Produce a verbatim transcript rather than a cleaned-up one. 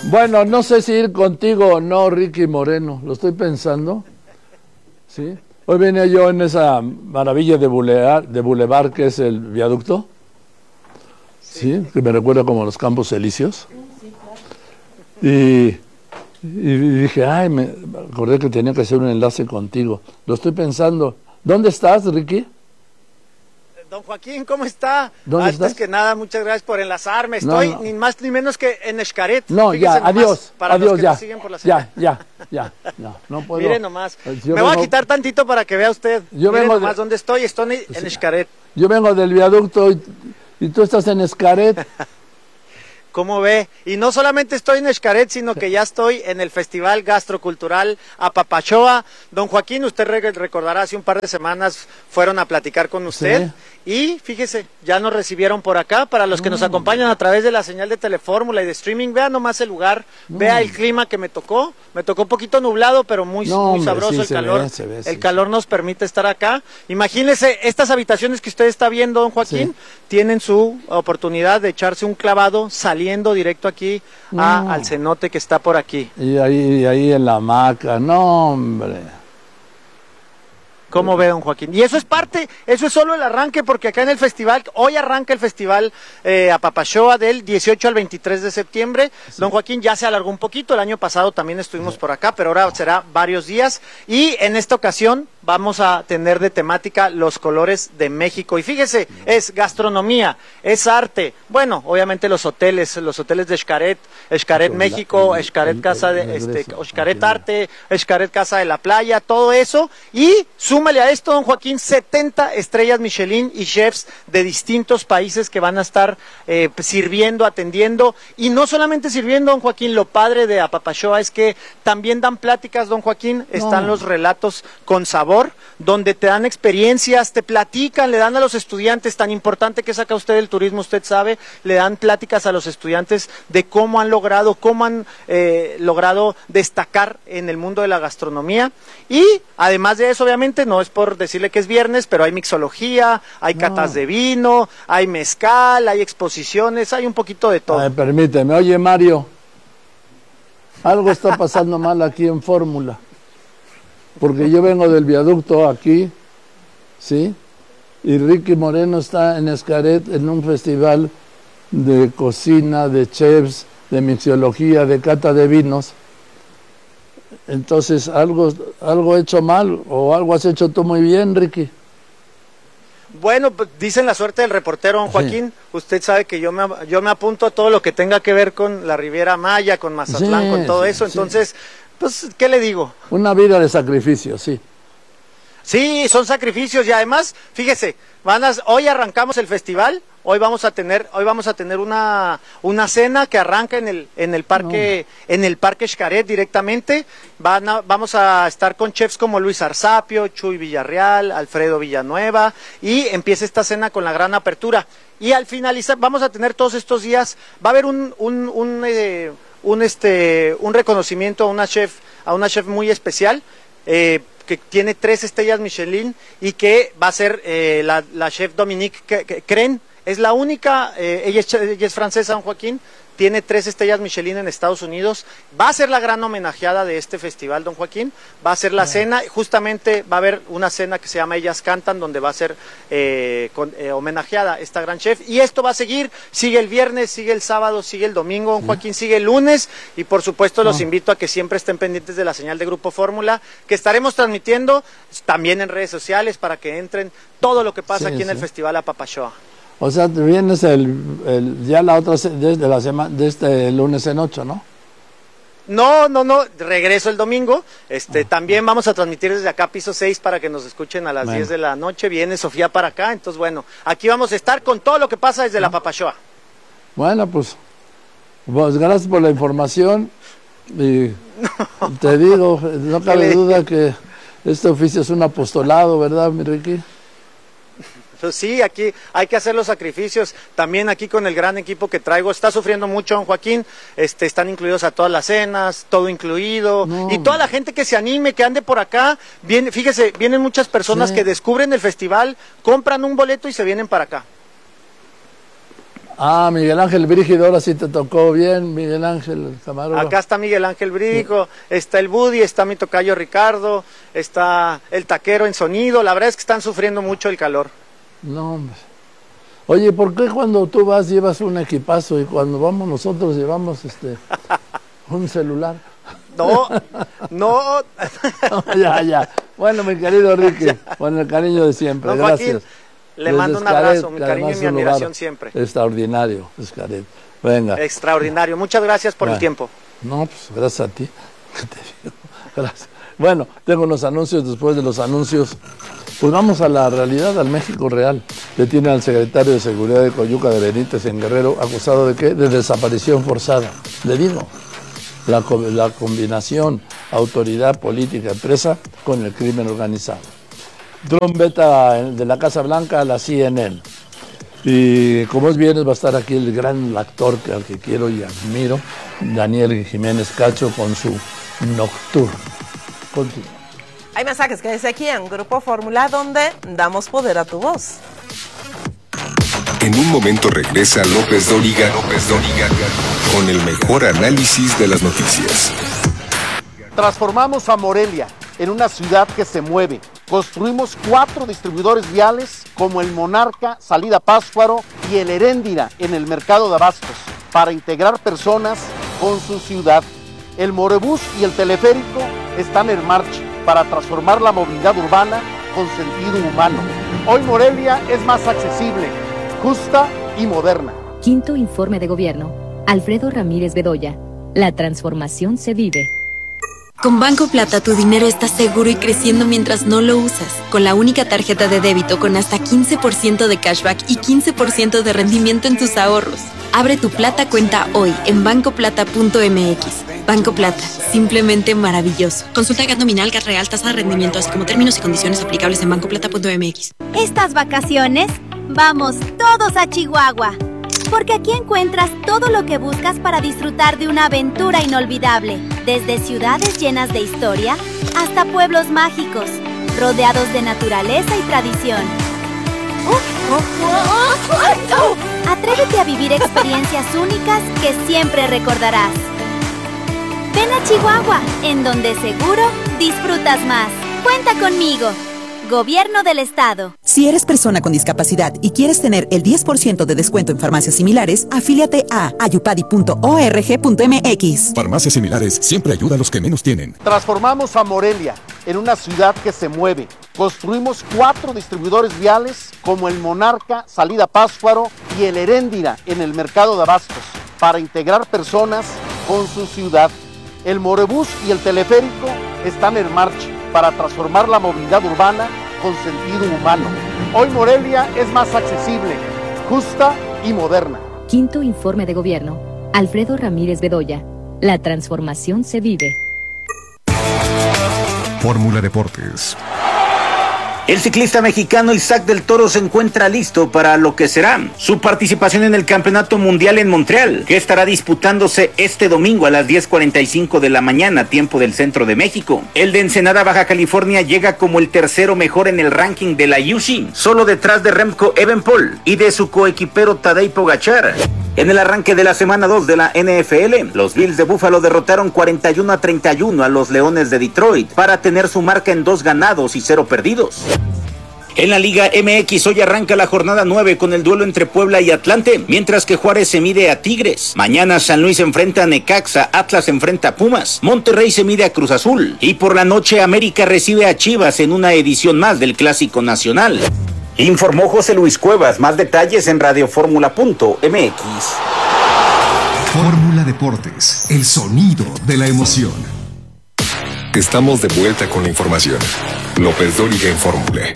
Bueno, no sé si ir contigo o no, Ricky Moreno. Lo estoy pensando. ¿Sí? Hoy venía yo en esa maravilla de bulevar, de bulevar que es el viaducto. Sí. ¿Sí? Que me recuerda como los Campos Elíseos. Sí, claro. Y, y dije, ay, me acordé que tenía que hacer un enlace contigo. Lo estoy pensando. ¿Dónde estás, Ricky? Don Joaquín, ¿cómo está? ¿Dónde Antes estás? que nada, muchas gracias por enlazarme. Estoy no, no. ni más ni menos que en Xcaret. No, Fíjese ya, adiós. Para adiós, los que ya. nos siguen por la señal. Ya, ya, ya. No, no puedo. Mire nomás. Yo Me vengo, voy a quitar tantito para que vea usted. Yo Mire vengo nomás de, dónde estoy. Estoy en Xcaret. Yo vengo del viaducto y, y tú estás en Xcaret. ¿Cómo ve? Y no solamente estoy en Xcaret, sino que ya estoy en el Festival Gastrocultural Apapachoa. Don Joaquín, usted recordará, hace un par de semanas fueron a platicar con usted. Sí. Y fíjese, ya nos recibieron por acá. Para los que no. nos acompañan a través de la señal de Telefórmula y de streaming, vea nomás el lugar, no. vea el clima que me tocó. Me tocó un poquito nublado, pero muy, no, muy hombre, sabroso sí, el calor. Ve, se ve, el sí, calor sí. nos permite estar acá. Imagínese, estas habitaciones que usted está viendo, don Joaquín, sí. tienen su oportunidad de echarse un clavado saliendo directo aquí no. a, al cenote que está por aquí. Y ahí, y ahí en la hamaca, no, hombre. ¿Cómo ve, don Joaquín? Y eso es parte, eso es solo el arranque, porque acá en el festival, hoy arranca el festival eh, Apapachoa del dieciocho al veintitrés de septiembre. Sí. Don Joaquín ya se alargó un poquito, el año pasado también estuvimos sí. por acá, pero ahora será varios días. Y en esta ocasión vamos a tener de temática los colores de México. Y fíjese, es gastronomía, es arte. Bueno, obviamente los hoteles, los hoteles de Xcaret, Xcaret México, Xcaret Casa de, este, Xcaret Arte, Xcaret Casa de la Playa, todo eso. Y súmale a esto, don Joaquín, setenta estrellas Michelin y chefs de distintos países que van a estar eh, sirviendo, atendiendo. Y no solamente sirviendo, don Joaquín, lo padre de Apapachoa es que también dan pláticas, don Joaquín, están no. los relatos con sabor, donde te dan experiencias, te platican, le dan a los estudiantes, tan importante que saca usted el turismo, usted sabe, le dan pláticas a los estudiantes de cómo han logrado, cómo han eh, logrado destacar en el mundo de la gastronomía. Y además de eso, obviamente, no es por decirle que es viernes, pero hay mixología, hay no. catas de vino, hay mezcal, hay exposiciones, hay un poquito de todo. Ay, permíteme, oye Mario, algo está pasando mal aquí en Fórmula. Porque yo vengo del viaducto aquí, ¿sí? Y Ricky Moreno está en Xcaret en un festival de cocina, de chefs, de mixología, de cata de vinos. Entonces, ¿algo, algo he hecho mal o algo has hecho tú muy bien, Ricky? Bueno, pues, dicen la suerte del reportero, don Joaquín. Sí. Usted sabe que yo me, yo me apunto a todo lo que tenga que ver con la Riviera Maya, con Mazatlán, sí, con todo sí, eso. Entonces... Sí. Pues, ¿qué le digo? Una vida de sacrificio, sí. Sí, son sacrificios y además, fíjese, van a, hoy arrancamos el festival, hoy vamos a tener, hoy vamos a tener una, una cena que arranca en el, en el parque, no. en el parque Xcaret directamente. Van a, vamos a estar con chefs como Luis Arzapio, Chuy Villarreal, Alfredo Villanueva, y empieza esta cena con la gran apertura. Y al finalizar, vamos a tener todos estos días, va a haber un, un, un eh, un este un reconocimiento a una chef a una chef muy especial eh, que tiene tres estrellas Michelin y que va a ser eh, la, la chef Dominique Cren. Es la única, eh, ella, es, ella es francesa, don Joaquín, tiene tres estrellas Michelin en Estados Unidos, va a ser la gran homenajeada de este festival, don Joaquín, va a ser la cena, justamente va a haber una cena que se llama Ellas Cantan, donde va a ser eh, con, eh, homenajeada esta gran chef, y esto va a seguir, sigue el viernes, sigue el sábado, sigue el domingo, don Joaquín, sigue el lunes, y por supuesto los invito a que siempre estén pendientes de la señal de Grupo Fórmula, que estaremos transmitiendo también en redes sociales para que entren todo lo que pasa sí, aquí sí. en el Festival Apapachoa. O sea, vienes el, el, ya la otra, desde la semana, de este lunes en ocho, ¿no? No, no, no, regreso el domingo. Este, ah, también ah. vamos a transmitir desde acá, piso seis, para que nos escuchen a las bueno. diez de la noche. Viene Sofía para acá, entonces bueno, aquí vamos a estar con todo lo que pasa desde ah. la Apapachoa. Bueno, pues, pues, gracias por la información. Y no. te digo, no cabe duda que este oficio es un apostolado, ¿verdad, mi Ricky? Pues sí, aquí hay que hacer los sacrificios, también aquí con el gran equipo que traigo, está sufriendo mucho don Joaquín, este, están incluidos a todas las cenas, todo incluido, no. y toda la gente que se anime, que ande por acá, viene, fíjese, vienen muchas personas sí. que descubren el festival, compran un boleto y se vienen para acá. Ah, Miguel Ángel Brígido, ahora sí te tocó bien, Miguel Ángel, el camarógrafo. Acá está Miguel Ángel Brígido, sí. Está el Buddy, está mi tocayo Ricardo, está el taquero en sonido. La verdad es que están sufriendo mucho el calor. No, hombre. Oye, ¿por qué cuando tú vas llevas un equipazo y cuando vamos nosotros llevamos este un celular? No, no. no ya, ya. Bueno, mi querido Ricky, con el cariño de siempre, Don gracias. Joaquín, le Desde mando un Xcaret, abrazo, mi cariño y mi admiración siempre. Extraordinario, Xcaret. Venga. Extraordinario. Muchas gracias por bueno, el tiempo. No, pues gracias a ti. ¿Qué te digo? Gracias. Bueno, tengo unos anuncios. Después de los anuncios, pues vamos a la realidad, al México real. Detiene al secretario de Seguridad de Coyuca de Benítez en Guerrero, acusado de qué? De desaparición forzada. Le digo, la, la combinación autoridad política empresa con el crimen organizado. Trump veta de la Casa Blanca a la C N N. Y como es viernes va a estar aquí el gran actor que, al que quiero y admiro, Daniel Jiménez Cacho, con su Nocturno. Continúa. Hay mensajes que dice aquí en Grupo Fórmula, donde damos poder a tu voz. En un momento regresa López Dóriga, López Dóriga, con el mejor análisis de las noticias. Transformamos a Morelia en una ciudad que se mueve. Construimos cuatro distribuidores viales como el Monarca, Salida Pátzcuaro y el Heréndira en el mercado de abastos para integrar personas con su ciudad. El Morebús y el teleférico están en marcha para transformar la movilidad urbana con sentido humano. Hoy Morelia es más accesible, justa y moderna. Quinto informe de gobierno. Alfredo Ramírez Bedoya. La transformación se vive. Con Banco Plata tu dinero está seguro y creciendo mientras no lo usas. Con la única tarjeta de débito con hasta quince por ciento de cashback y quince por ciento de rendimiento en tus ahorros. Abre tu Plata cuenta hoy en banco plata punto m x. Banco Plata, simplemente maravilloso. Consulta G A T nominal, G A T real, tasa de rendimiento, así como términos y condiciones aplicables en banco plata punto m x. Estas vacaciones, vamos todos a Chihuahua. Porque aquí encuentras todo lo que buscas para disfrutar de una aventura inolvidable. Desde ciudades llenas de historia hasta pueblos mágicos, rodeados de naturaleza y tradición. ¡Oh, oh, oh, oh! Atrévete a vivir experiencias únicas que siempre recordarás. Ven a Chihuahua, en donde seguro disfrutas más. Cuenta conmigo. Gobierno del Estado. Si eres persona con discapacidad y quieres tener el diez por ciento de descuento en farmacias similares, afíliate a ayupadi punto org punto m x. Farmacias similares siempre ayuda a los que menos tienen. Transformamos a Morelia en una ciudad que se mueve. Construimos cuatro distribuidores viales como el Monarca, Salida Pátzcuaro y el Heréndira en el mercado de abastos para integrar personas con su ciudad. El Morebús y el teleférico están en marcha para transformar la movilidad urbana con sentido humano. Hoy Morelia es más accesible, justa y moderna. Quinto informe de gobierno. Alfredo Ramírez Bedoya. La transformación se vive. Fórmula Deportes. El ciclista mexicano Isaac del Toro se encuentra listo para lo que será su participación en el Campeonato Mundial en Montreal, que estará disputándose este domingo a las diez cuarenta y cinco de la mañana, tiempo del centro de México. El de Ensenada, Baja California, llega como el tercero mejor en el ranking de la U C I, solo detrás de Remco Evenepoel y de su coequipero Tadej Pogačar. En el arranque de la semana dos de la N F L, los Bills de Buffalo derrotaron cuarenta y uno a treinta y uno a los Leones de Detroit para tener su marca en dos ganados y cero perdidos. En la Liga M X hoy arranca la jornada nueve con el duelo entre Puebla y Atlante, mientras que Juárez se mide a Tigres. Mañana San Luis enfrenta a Necaxa, Atlas enfrenta a Pumas, Monterrey se mide a Cruz Azul y por la noche América recibe a Chivas en una edición más del Clásico Nacional. Informó José Luis Cuevas. Más detalles en radioformula punto m x. Fórmula Deportes, el sonido de la emoción. Estamos de vuelta con la información. López Dóriga en Fórmula.